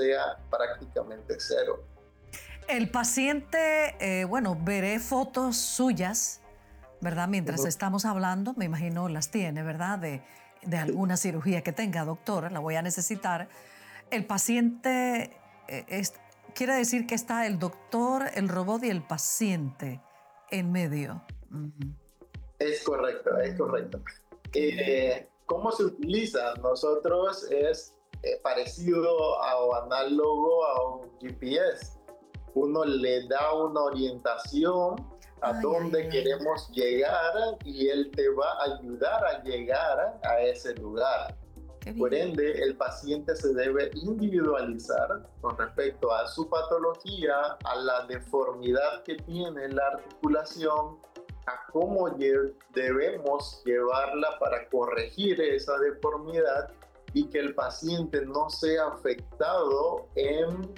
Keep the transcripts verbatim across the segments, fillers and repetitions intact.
sea prácticamente cero. El paciente, eh, bueno, veré fotos suyas, ¿verdad? Mientras uh-huh. estamos hablando, me imagino las tiene, ¿verdad? De, de alguna cirugía que tenga, doctora, la voy a necesitar. El paciente, eh, es, quiere decir que está el doctor, el robot y el paciente en medio. Uh-huh. Es correcto, es correcto. Eh, ¿Cómo se utiliza? Nosotros es eh, parecido a, o análogo a un G P S. Uno le da una orientación a ay, dónde ay, queremos ay. llegar y él te va a ayudar a llegar a ese lugar. Por ende, el paciente se debe individualizar con respecto a su patología, a la deformidad que tiene la articulación, a cómo lle- debemos llevarla para corregir esa deformidad y que el paciente no sea afectado en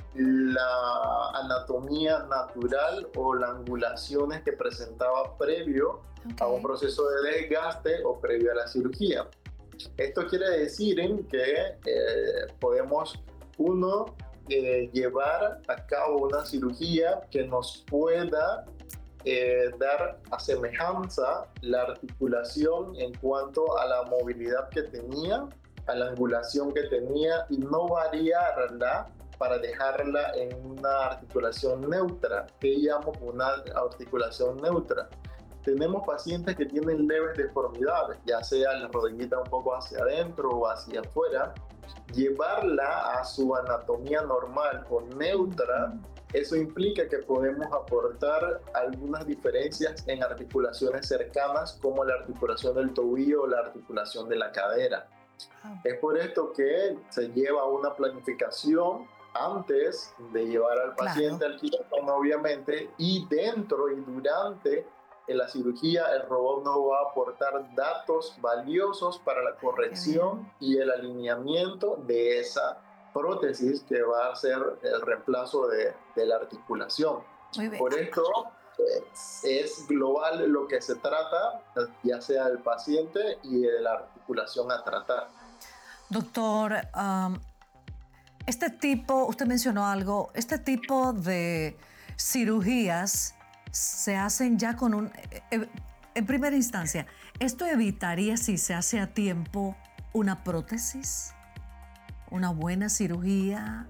la anatomía natural o las angulaciones que presentaba previo okay. a un proceso de desgaste o previo a la cirugía. Esto quiere decir en que eh, podemos, uno, eh, llevar a cabo una cirugía que nos pueda eh, dar a semejanza la articulación en cuanto a la movilidad que tenía, a la angulación que tenía y no variarla para dejarla en una articulación neutra, que llamo una articulación neutra. Tenemos pacientes que tienen leves deformidades, ya sea la rodillita un poco hacia adentro o hacia afuera, llevarla a su anatomía normal o neutra, eso implica que podemos aportar algunas diferencias en articulaciones cercanas como la articulación del tobillo o la articulación de la cadera. Es por esto que se lleva una planificación antes de llevar al paciente claro. al quirófano, obviamente, y dentro y durante en la cirugía el robot nos va a aportar datos valiosos para la corrección y el alineamiento de esa prótesis que va a ser el reemplazo de, de la articulación. Por esto es, es global lo que se trata, ya sea del paciente y de la articulación a tratar. Doctor, um, este tipo, usted mencionó algo, este tipo de cirugías se hacen ya con un... En primera instancia, ¿esto evitaría, si se hace a tiempo, una prótesis? ¿Una buena cirugía?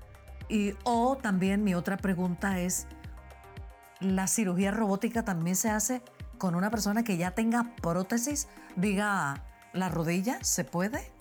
Y, o también mi otra pregunta es, ¿la cirugía robótica también se hace con una persona que ya tenga prótesis? Diga, ¿la rodilla se puede?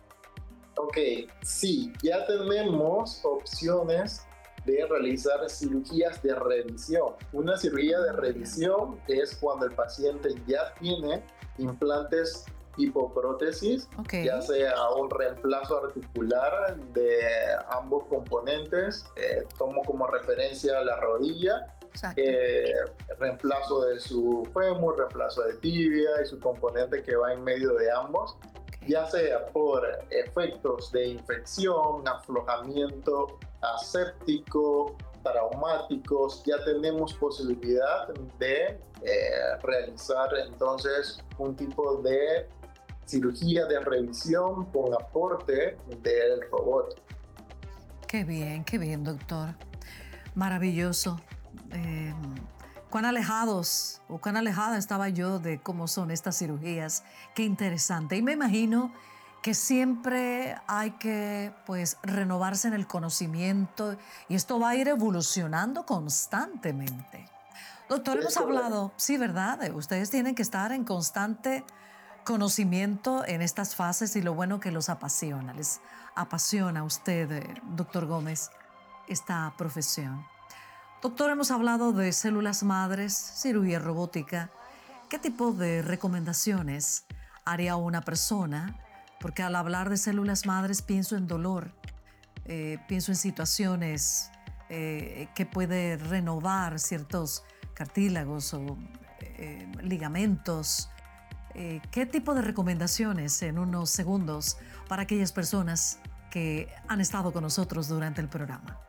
Ok, sí, ya tenemos opciones de realizar cirugías de revisión. Una cirugía de revisión es cuando el paciente ya tiene implantes hipoprótesis, okay. ya sea un reemplazo articular de ambos componentes, eh, tomo como referencia la rodilla, eh, reemplazo de su fémur, reemplazo de tibia y su componente que va en medio de ambos, okay. ya sea por efectos de infección, aflojamiento aséptico, traumáticos, ya tenemos posibilidad de eh, realizar entonces un tipo de cirugía de revisión con aporte del robot. Qué bien, qué bien, doctor. Maravilloso. Eh, cuán alejados o cuán alejada estaba yo de cómo son estas cirugías. Qué interesante. Y me imagino que siempre hay que, pues, renovarse en el conocimiento y esto va a ir evolucionando constantemente. Doctor, hemos hablado, sí, ¿verdad? Ustedes tienen que estar en constante conocimiento en estas fases y lo bueno que los apasiona. Les apasiona a usted, doctor Gómez, esta profesión. Doctor, hemos hablado de células madres, cirugía robótica. ¿Qué tipo de recomendaciones haría una persona? Porque al hablar de células madres pienso en dolor, eh, pienso en situaciones eh, que puede renovar ciertos cartílagos o eh, ligamentos. Eh, ¿Qué tipo de recomendaciones en unos segundos para aquellas personas que han estado con nosotros durante el programa?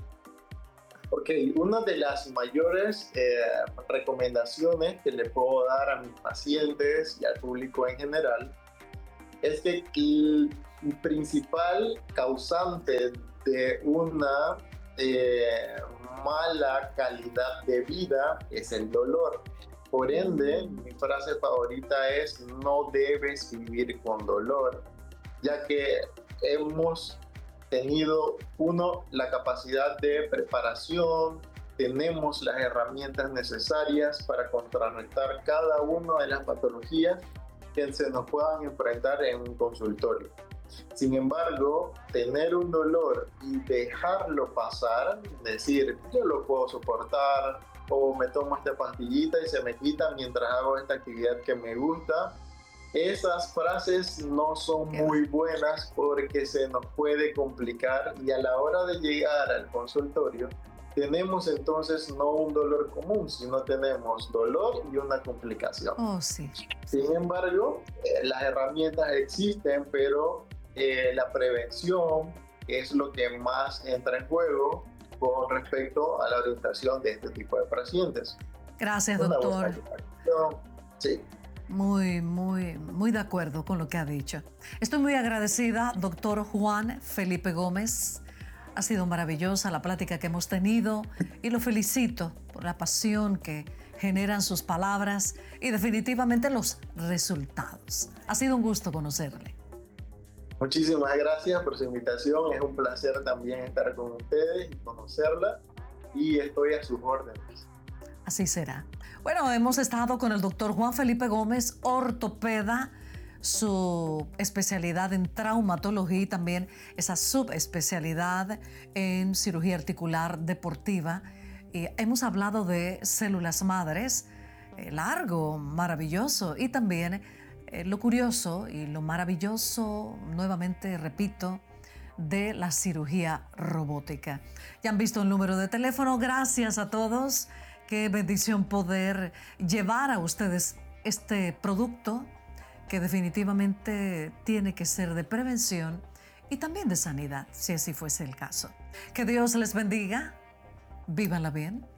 Ok, una de las mayores eh, recomendaciones que le puedo dar a mis pacientes y al público en general es que el principal causante de una eh, mala calidad de vida es el dolor. Por ende, mi frase favorita es: no debes vivir con dolor, ya que hemos tenido, uno, la capacidad de preparación, tenemos las herramientas necesarias para contrarrestar cada una de las patologías que se nos puedan enfrentar en un consultorio. Sin embargo, tener un dolor y dejarlo pasar, decir, yo lo puedo soportar, o me tomo esta pastillita y se me quita mientras hago esta actividad que me gusta, esas frases no son muy buenas porque se nos puede complicar, y a la hora de llegar al consultorio tenemos entonces no un dolor común, sino tenemos dolor y una complicación. Oh, sí. Sin embargo, eh, las herramientas existen, pero eh, la prevención es lo que más entra en juego con respecto a la orientación de este tipo de pacientes. Gracias, doctor. Sí. Muy, muy, muy de acuerdo con lo que ha dicho. Estoy muy agradecida, doctor Juan Felipe Gómez. Ha sido maravillosa la plática que hemos tenido y lo felicito por la pasión que generan sus palabras y definitivamente los resultados. Ha sido un gusto conocerle. Muchísimas gracias por su invitación. Es un placer también estar con ustedes y conocerla, y estoy a sus órdenes. Así será. Bueno, hemos estado con el doctor Juan Felipe Gómez, ortopeda, su especialidad en traumatología y también esa subespecialidad en cirugía articular deportiva. Y hemos hablado de células madres, eh, largo, maravilloso, y también eh, lo curioso y lo maravilloso, nuevamente repito, de la cirugía robótica. Ya han visto el número de teléfono. Gracias a todos. Qué bendición poder llevar a ustedes este producto que definitivamente tiene que ser de prevención y también de sanidad, si así fuese el caso. Que Dios les bendiga. Vívanla bien.